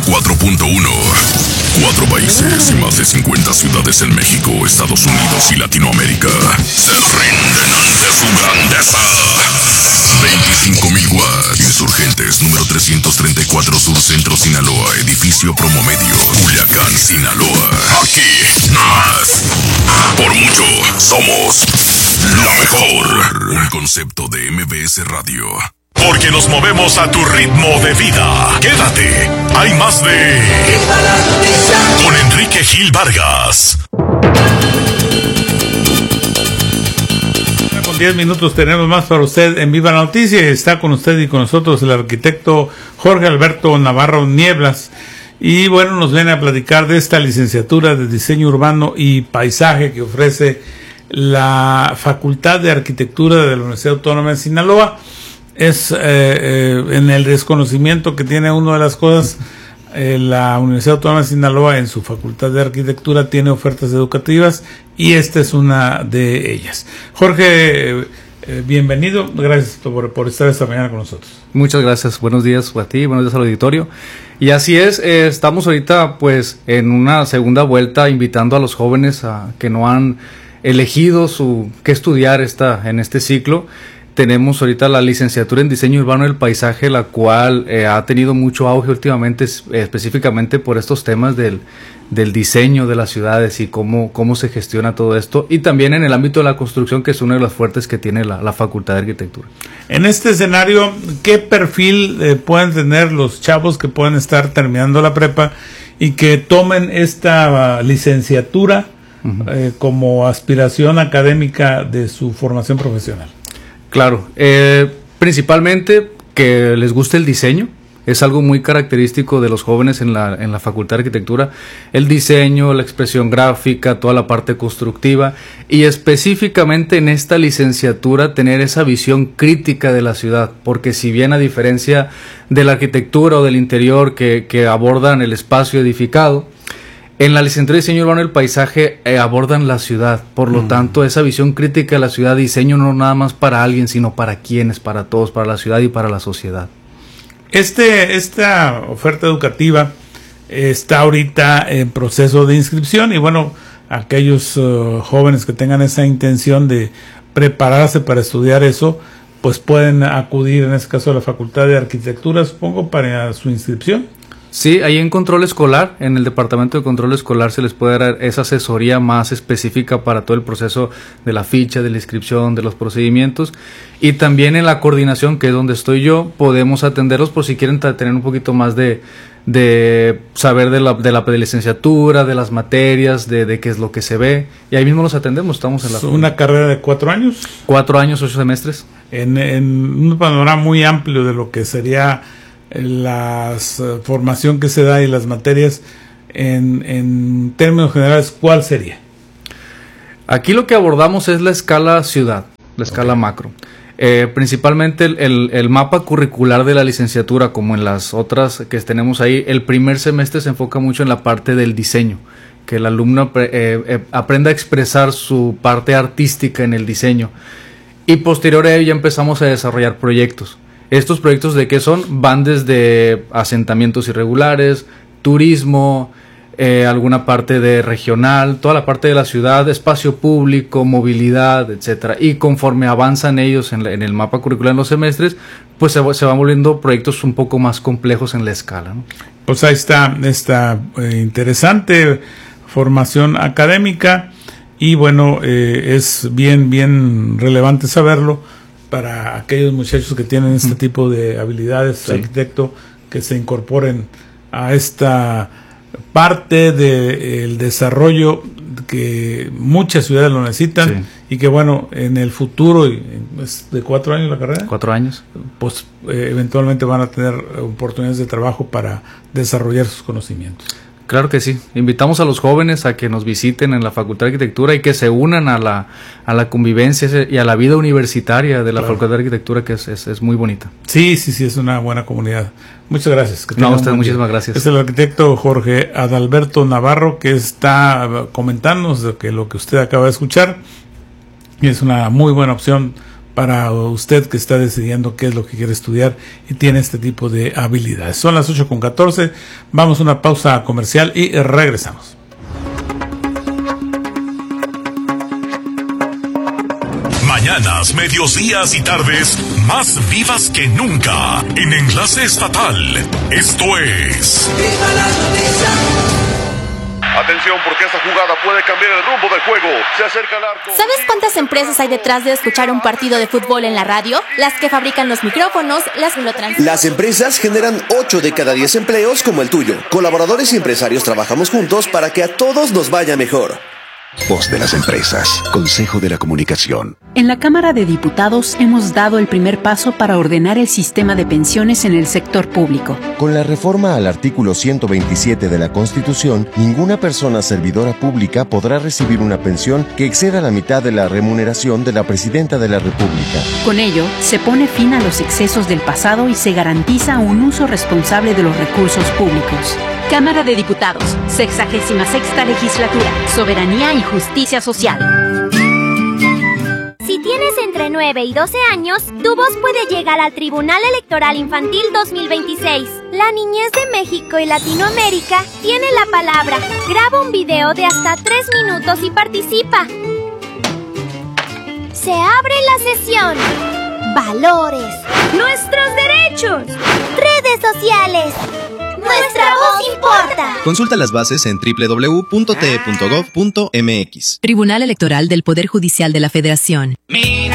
94.1. 4 países y más de 50 ciudades en México, Estados Unidos y Latinoamérica se rinden ante su grandeza. 25.000 watts. Insurgentes número 334 Sur Centro Sinaloa, edificio Promomedio, Culiacán, Sinaloa. Aquí más. Por mucho somos la mejor. Un concepto de MBS Radio. Porque nos movemos a tu ritmo de vida. Quédate. Hay más de con Enrique Gil Vargas. Con 10 minutos tenemos más para usted en Viva la Noticia. Está con usted y con nosotros el arquitecto Jorge Alberto Navarro Nieblas. Y bueno, nos viene a platicar de esta licenciatura de Diseño Urbano y Paisaje que ofrece la Facultad de Arquitectura de la Universidad Autónoma de Sinaloa. Es en el desconocimiento que tiene uno de las cosas, la Universidad Autónoma de Sinaloa en su Facultad de Arquitectura tiene ofertas educativas y esta es una de ellas. Jorge, bienvenido, gracias por estar esta mañana con nosotros. Muchas gracias, buenos días a ti, buenos días al auditorio. Y así es, estamos ahorita pues en una segunda vuelta invitando a los jóvenes a que no han elegido qué estudiar en este ciclo. Tenemos ahorita la licenciatura en Diseño Urbano del Paisaje, la cual ha tenido mucho auge últimamente, específicamente por estos temas del diseño de las ciudades y cómo se gestiona todo esto. Y también en el ámbito de la construcción, que es uno de los fuertes que tiene la Facultad de Arquitectura. En este escenario, ¿qué perfil pueden tener los chavos que pueden estar terminando la prepa y que tomen esta licenciatura como aspiración académica de su formación profesional? Claro, principalmente que les guste el diseño, es algo muy característico de los jóvenes en la Facultad de Arquitectura, el diseño, la expresión gráfica, toda la parte constructiva y específicamente en esta licenciatura tener esa visión crítica de la ciudad, porque si bien a diferencia de la arquitectura o del interior que abordan el espacio edificado, en la licenciatura de Diseño Urbano del Paisaje abordan la ciudad, por lo tanto esa visión crítica de la ciudad, diseño no nada más para alguien, sino para quienes, para todos, para la ciudad y para la sociedad. Esta oferta educativa está ahorita en proceso de inscripción y bueno, aquellos jóvenes que tengan esa intención de prepararse para estudiar eso, pues pueden acudir en este caso a la Facultad de Arquitectura, supongo, para su inscripción. Sí, ahí en control escolar, en el departamento de control escolar se les puede dar esa asesoría más específica para todo el proceso de la ficha, de la inscripción, de los procedimientos y también en la coordinación, que es donde estoy yo, podemos atenderlos por si quieren tener un poquito más de saber de la licenciatura, de las materias, de qué es lo que se ve y ahí mismo los atendemos, estamos en la... ¿Una carrera de 4 años? 4 años, 8 semestres. En un panorama muy amplio de lo que sería la formación que se da y las materias en términos generales, ¿cuál sería? Aquí lo que abordamos es la escala ciudad, la escala macro. Principalmente el mapa curricular de la licenciatura, como en las otras que tenemos ahí, el primer semestre se enfoca mucho en la parte del diseño, que el alumno aprenda a expresar su parte artística en el diseño y posterior a ello ya empezamos a desarrollar proyectos. ¿Estos proyectos de qué son? Van desde asentamientos irregulares, turismo, alguna parte de regional, toda la parte de la ciudad, espacio público, movilidad, etcétera. Y conforme avanzan ellos en el mapa curricular en los semestres, pues se van volviendo proyectos un poco más complejos en la escala, ¿no? Pues ahí está esta interesante formación académica y bueno, es bien relevante saberlo para aquellos muchachos que tienen este tipo de habilidades, sí, arquitecto, que se incorporen a esta parte del desarrollo que muchas ciudades lo necesitan, sí, y que bueno, en el futuro, ¿es de 4 años la carrera? 4 años. Pues eventualmente van a tener oportunidades de trabajo para desarrollar sus conocimientos. Claro que sí. Invitamos a los jóvenes a que nos visiten en la Facultad de Arquitectura y que se unan a la convivencia y a la vida universitaria de la Facultad de Arquitectura, que es muy bonita. Sí, es una buena comunidad. Muchas gracias. No, a usted muchísimas gracias. Es el arquitecto Jorge Adalberto Navarro que está comentándonos de que lo que usted acaba de escuchar es una muy buena opción para usted que está decidiendo qué es lo que quiere estudiar y tiene este tipo de habilidades. Son las 8:14, vamos a una pausa comercial y regresamos. Mañanas, medios, días y tardes más vivas que nunca en Enlace Estatal. Esto es... ¡Viva la noticia! Atención, porque esta jugada puede cambiar el rumbo del juego. Se acerca el arco. ¿Sabes cuántas empresas hay detrás de escuchar un partido de fútbol en la radio? Las que fabrican los micrófonos, las que lo transmiten. Las empresas generan 8 de cada 10 empleos como el tuyo. Colaboradores y empresarios trabajamos juntos para que a todos nos vaya mejor. Voz de las empresas. Consejo de la Comunicación. En la Cámara de Diputados hemos dado el primer paso para ordenar el sistema de pensiones en el sector público. Con la reforma al artículo 127 de la Constitución, ninguna persona servidora pública podrá recibir una pensión que exceda la mitad de la remuneración de la Presidenta de la República. Con ello, se pone fin a los excesos del pasado y se garantiza un uso responsable de los recursos públicos. Cámara de Diputados, 66ª Legislatura, Soberanía y Justicia Social. Si tienes entre 9 y 12 años, tu voz puede llegar al Tribunal Electoral Infantil 2026. La niñez de México y Latinoamérica tiene la palabra. Graba un video de hasta 3 minutos y participa. Se abre la sesión. Valores. Nuestros derechos. Redes sociales. Nuestra voz importa. Consulta las bases en www.te.gov.mx. Tribunal Electoral del Poder Judicial de la Federación. Mira